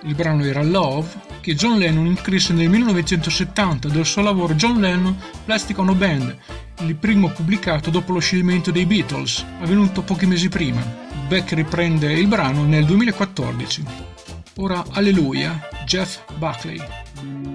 Il brano era Love, che John Lennon scrisse nel 1970 del suo lavoro John Lennon Plastic Ono Band, il primo pubblicato dopo lo scioglimento dei Beatles, avvenuto pochi mesi prima. Beck riprende il brano nel 2014. Ora Alleluia, Jeff Buckley.